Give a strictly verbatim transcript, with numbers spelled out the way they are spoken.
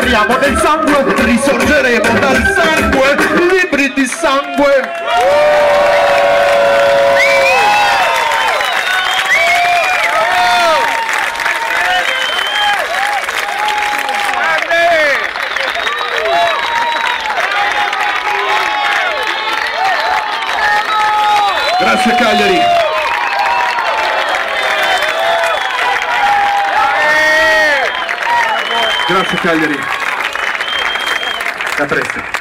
Beviamo del sangue, risorgeremo dal sangue, libri di sangue. Grazie Cagliari. Grazie Cagliari. A presto.